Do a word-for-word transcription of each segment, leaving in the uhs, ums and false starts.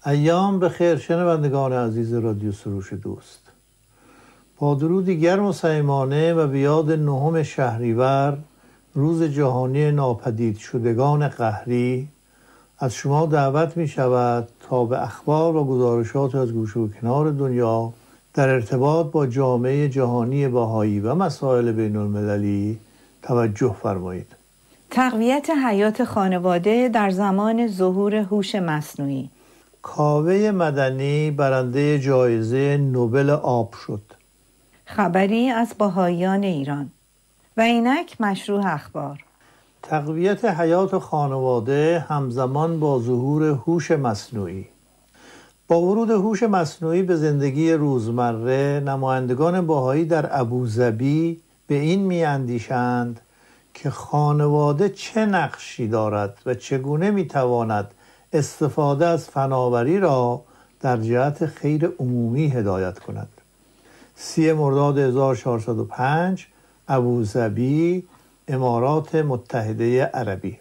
ایام بخیر شنوندگان عزیز رادیو سروش دوست. با درودی گرم و صمیمانه و به یاد نهم شهریور، روز جهانی ناپدید شدگان قهری، از شما دعوت می شود تا به اخبار و گزارشات از گوشه و کنار دنیا در ارتباط با جامعه جهانی بهایی و مسائل بین المللی توجه فرمایید. تقویت حیات خانواده در زمان ظهور هوش مصنوعی. کاوه مدنی برنده جایزه نوبل آب شد. خبری از بهائیان ایران. و اینک مشروع اخبار. تقویت حیات خانواده همزمان با ظهور هوش مصنوعی. با ورود هوش مصنوعی به زندگی روزمره، نمایندگان بهایی در ابوظبی به این می‌اندیشند که خانواده چه نقشی دارد و چگونه می‌تواند استفاده از فناوری را در جهت خیر عمومی هدایت کند. سی مرداد هزار و چهارصد و پنج، ابوظبی، امارات متحده عربی.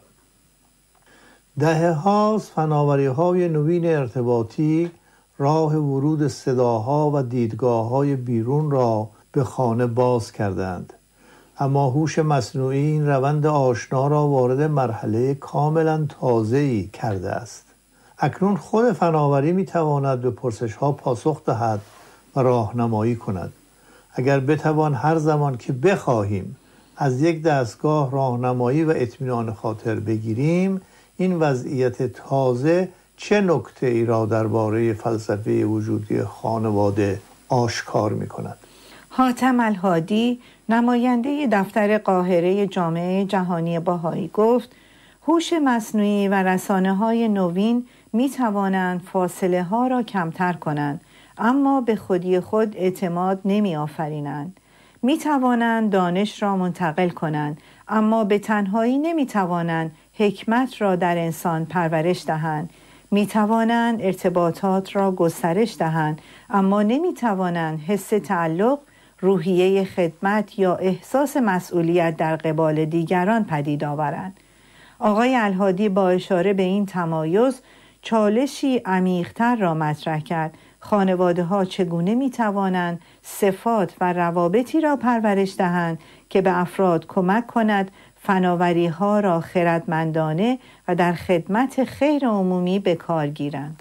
دهه هاست فناوری های نوین ارتباطی راه ورود صداها و دیدگاه های بیرون را به خانه باز کردند، اما هوش مصنوعی این روند آشنا را وارد مرحله کاملا تازه‌ای کرده است. اکنون خود فناوری می تواند به پرسش ها پاسخ دهد و راهنمایی کند. اگر بتوان هر زمان که بخواهیم از یک دستگاه راهنمایی و اطمینان خاطر بگیریم، این وضعیت تازه چه نکته ای را درباره فلسفه وجودی خانواده آشکار می کند؟ حاتم الهادی، نماینده دفتر قاهره جامعه جهانی بهایی، گفت هوش مصنوعی و رسانه‌های نوین می توانند فاصله ها را کمتر کنند، اما به خودی خود اعتماد نمی آفرینند. می توانند دانش را منتقل کنند، اما به تنهایی نمی توانند حکمت را در انسان پرورش دهند. می توانند ارتباطات را گسترش دهند، اما نمی توانند حس تعلق، روحیه خدمت یا احساس مسئولیت در قبال دیگران پدید آورند. آقای الهادی با اشاره به این تمایز چالشی عمیق‌تر را مطرح کرد. خانواده ها چگونه می توانند صفات و روابطی را پرورش دهند که به افراد کمک کند فناوری ها را خردمندانه و در خدمت خیر عمومی به کار گیرند.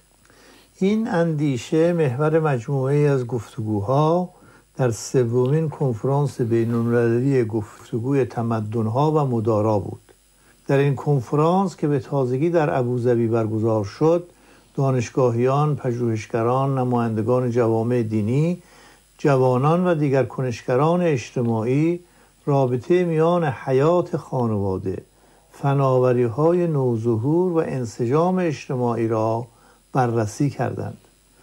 این اندیشه محور مجموعه از گفتگوها در سومین کنفرانس بین‌المللی گفتگوی تمدن‌ها و مدارا بود. در این کنفرانس که به تازگی در ابوظبی برگزار شد، دانشگاهیان، پژوهشگران، نمایندگان جوامع دینی، جوانان و دیگر کنشگران اجتماعی رابطه میان حیات خانواده، فناوری‌های نوظهور و انسجام اجتماعی را بررسی کردند.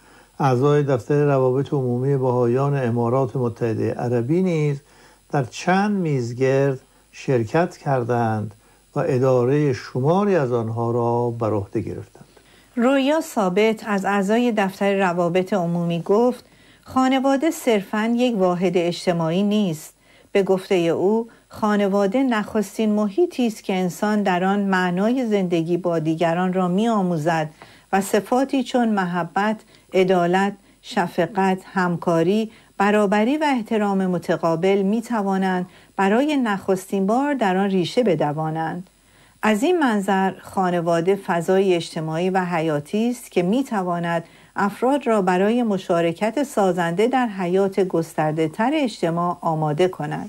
اعضای دفتر روابط عمومی بهائیان امارات متحده عربی نیز در چند میزگرد شرکت کردند و اداره شماری از آنها را بر عهده گرفتند. رویا ثابت از اعضای دفتر روابط عمومی گفت خانواده صرفاً یک واحد اجتماعی نیست. به گفته او، خانواده نخستین محیطی است که انسان در آن معنای زندگی با دیگران را می‌آموزد و صفاتی چون محبت، عدالت، شفقت، همکاری، برابری و احترام متقابل می‌توانند برای نخستین بار در آن ریشه بدوانند. از این منظر خانواده فضای اجتماعی و حیاتی است که می‌تواند افراد را برای مشارکت سازنده در حیات گسترده‌تر اجتماع آماده کند.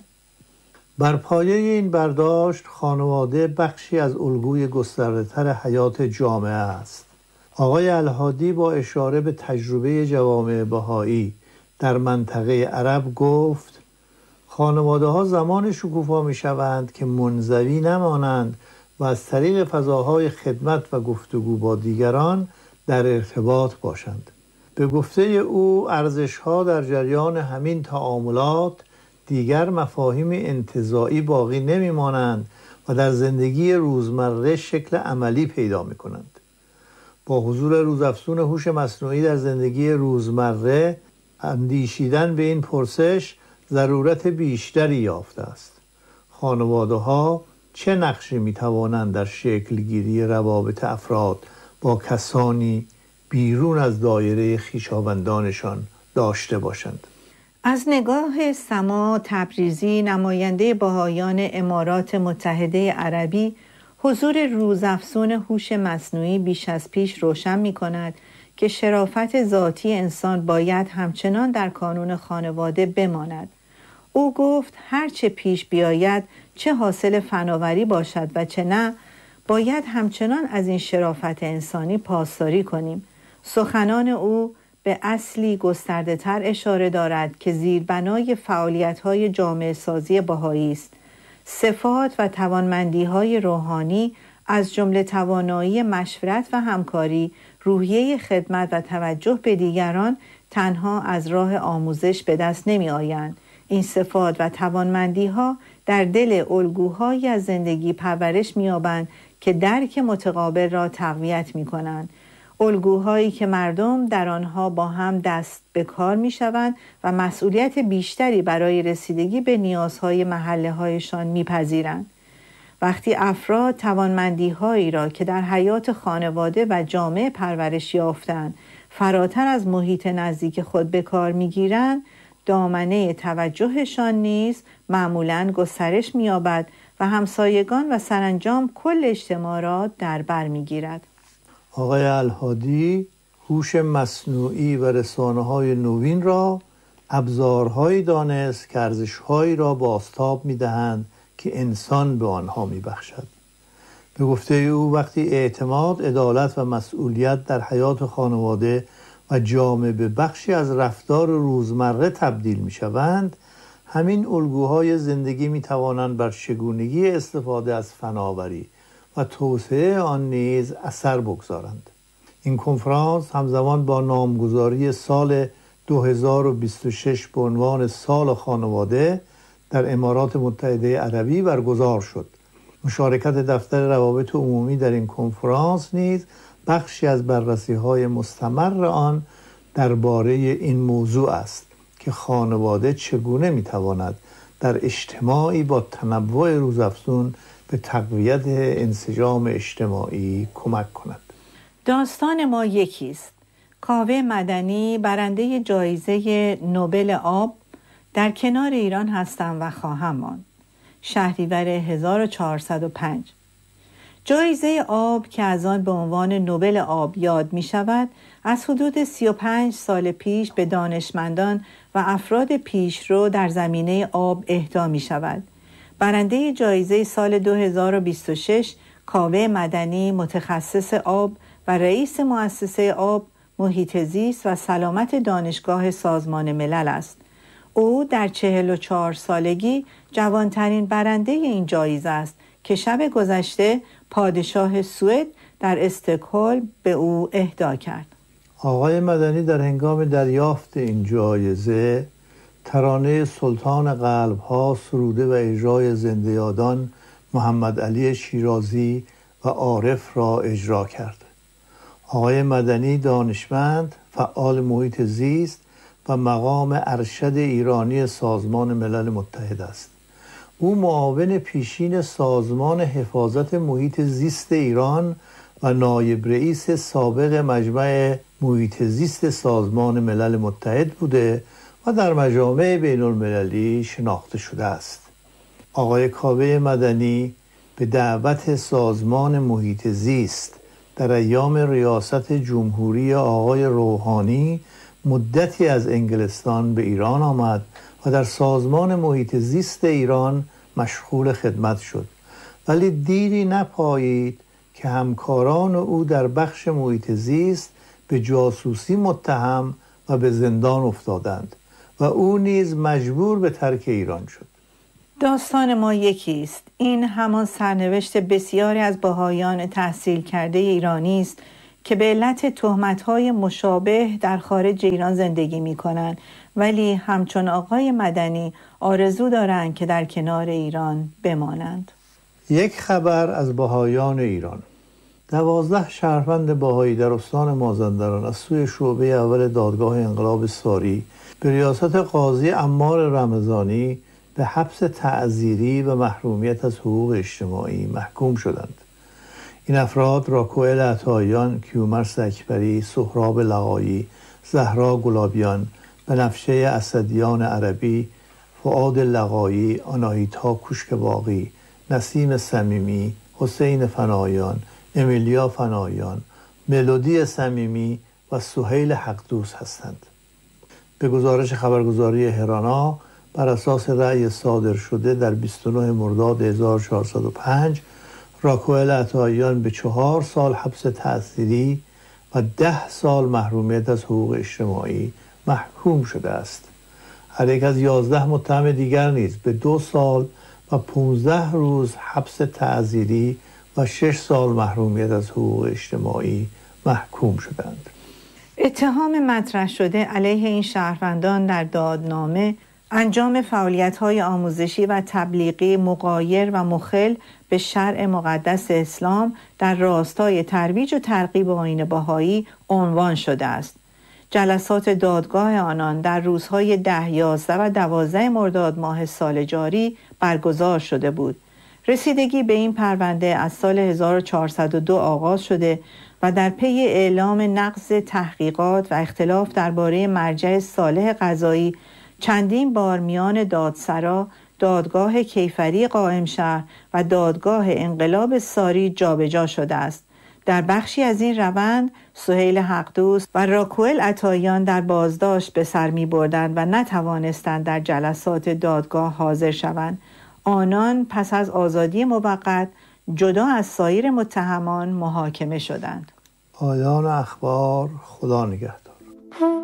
بر پایه این برداشت، خانواده بخشی از الگوی گسترده‌تر حیات جامعه است. آقای الهادی با اشاره به تجربه جوامع بهایی در منطقه عرب گفت خانواده ها زمان شکوفا می شوند که منزوی نمانند و از طریق فضاهای خدمت و گفتگو با دیگران در ارتباط باشند. به گفته او ارزش‌ها در جریان همین تعاملات دیگر مفاهیم انتزاعی باقی نمی‌مانند و در زندگی روزمره شکل عملی پیدا می‌کنند. با حضور روزافزون هوش مصنوعی در زندگی روزمره، اندیشیدن به این پرسش ضرورت بیشتری یافته است. خانواده‌ها چه نقشی می‌توانند در شکل‌گیری روابط افراد با کسانی بیرون از دایره خویشاوندانشان داشته باشند. از نگاه سما تبریزی، نماینده بهائیان امارات متحده عربی، حضور روزافزون هوش مصنوعی بیش از پیش روشن می کند که شرافت ذاتی انسان باید همچنان در کانون خانواده بماند. او گفت هرچه پیش بیاید، چه حاصل فناوری باشد و چه نه، باید همچنان از این شرافت انسانی پاسداری کنیم. سخنان او به اصلی گسترده تر اشاره دارد که زیربنای فعالیت‌های جامعه سازی بهایی است. صفات و توانمندی‌های روحانی از جمله توانایی مشورت و همکاری، روحیه خدمت و توجه به دیگران تنها از راه آموزش به دست نمی آیند. این صفات و توانمندی‌ها در دل الگوهایی از زندگی پرورش می‌یابند که درک متقابل را تقویت می‌کنند. الگوهایی که مردم در آنها با هم دست به کار می‌شوند و مسئولیت بیشتری برای رسیدگی به نیازهای محله‌هایشان می‌پذیرند. وقتی افراد توانمندی‌هایی را که در حیات خانواده و جامعه پرورش یافتند فراتر از محیط نزدیک خود به کار می‌گیرند، دامنه توجهشان نیز معمولاً گسترش می‌یابد و همسایگان و سرانجام کل اجتماع را در بر می‌گیرد. آقای الهادی هوش مصنوعی و رسانه‌های نوین را ابزارهایی دانست که ارزش‌هایی را بازتاب می‌دهند که انسان به آنها می‌بخشد. به گفته او وقتی اعتماد، عدالت و مسئولیت در حیات خانواده و جامعه به بخشی از رفتار روزمره تبدیل می‌شوند، همین الگوهای زندگی می‌توانند بر چگونگی استفاده از فناوری و توسعه آن نیز اثر بگذارند. این کنفرانس همزمان با نامگذاری سال دو هزار و بیست و شش به عنوان سال خانواده در امارات متحده عربی برگزار شد. مشارکت دفتر روابط عمومی در این کنفرانس نیز بخشی از بررسی‌های مستمر آن درباره این موضوع است که خانواده چگونه می‌تواند در اجتماعی با تنوع روزافزون به تقویت انسجام اجتماعی کمک کند. داستان ما یکیست. کاوه مدنی برنده جایزه نوبل آب در کنار ایران هستم و خواهم ماند. شهریور هزار و چهارصد و پنج. جایزه آب که از آن به عنوان نوبل آب یاد می شود، از حدود سی و پنج سال پیش به دانشمندان و افراد پیشرو در زمینه آب اهدا می شود. برنده جایزه سال دو هزار و بیست و شش کاوه مدنی، متخصص آب و رئیس مؤسسه آب، محیط زیست و سلامت دانشگاه سازمان ملل است. او در چهل و چهار سالگی جوانترین برنده این جایزه است که شب گذشته پادشاه سوئد در استکهلم به او اهدا کرد. آقای مدنی در هنگام دریافت این جایزه ترانه سلطان قلب‌ها سروده و اجرای زنده یادان محمد علی شیرازی و عارف را اجرا کرد. آقای مدنی دانشمند، فعال محیط زیست و مقام ارشد ایرانی سازمان ملل متحد است. او معاون پیشین سازمان حفاظت محیط زیست ایران و نایب رئیس سابق مجمع محیط زیست سازمان ملل متحد بوده و در مجامع بین المللی شناخته شده است. آقای کاوه مدنی به دعوت سازمان محیط زیست در ایام ریاست جمهوری آقای روحانی مدتی از انگلستان به ایران آمد و در سازمان محیط زیست ایران مشغول خدمت شد، ولی دیری نپایید که همکاران او در بخش محیط زیست به جاسوسی متهم و به زندان افتادند و او نیز مجبور به ترک ایران شد. داستان ما یکی است. این همان سرنوشت بسیاری از بهائیان تحصیل کرده ایرانی است که به علت تهمت‌های مشابه در خارج ایران زندگی می‌کنند، ولی همچون آقای مدنی آرزو دارند که در کنار ایران بمانند. یک خبر از بهائیان ایران. دوازده شهروند بهایی در استان مازندران از سوی شعبه اول دادگاه انقلاب ساری به ریاست قاضی عمار رمضانی به حبس تعزیری و محرومیت از حقوق اجتماعی محکوم شدند. این افراد راکوئل عطاییان، کیومرث اکبری، سهراب لقایی، زهرا گلابیان، بنفشه اسدیان عربی، فؤاد لقایی، آناهیتا کوشکباقی، نسیم صمیمی، حسین فنایان، امیلیا فنایان، ملودی صمیمی و سهیل حقدوست هستند. به گزارش خبرگزاری هرانا بر اساس رأی صادر شده در بیست و نه مرداد هزار و چهارصد و پنج راکوئل عطاییان به چهار سال حبس تعزیری و ده سال محرومیت از حقوق اجتماعی محکوم شده است. هر یک از یازده متهم دیگر نیز به دو سال و پانزده روز حبس تعزیری و شش سال محرومیت از حقوق اجتماعی محکوم شدند. اتهام مطرح شده علیه این شهروندان در دادنامه انجام فعالیت‌های آموزشی و تبلیغی مغایر و مخل به شرع مقدس اسلام در راستای ترویج و ترغیب آیین بهایی عنوان شده است. جلسات دادگاه آنان در روزهای ده، یازده و دوازده مرداد ماه سال جاری برگزار شده بود. رسیدگی به این پرونده از سال هزار و چهارصد و دو آغاز شده و در پی اعلام نقض تحقیقات و اختلاف درباره مرجع صالح قضایی چندین بار میان دادسرا، دادگاه کیفری قائم شهر و دادگاه انقلاب ساری جابجا شده است. در بخشی از این روند سهیل حقدوست و راکوئل عطاییان در بازداشت به سر می بردند و نتوانستند در جلسات دادگاه حاضر شوند. آنان پس از آزادی موقت جدا از سایر متهمان محاکمه شدند. پایان اخبار. خدا نگهدار.